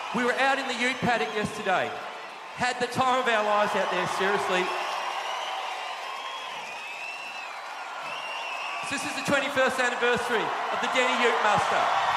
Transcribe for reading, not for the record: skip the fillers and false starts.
We were out in the ute paddock yesterday. Had the time of our lives out there, seriously. This is the 21st anniversary of the Denny Ute Muster.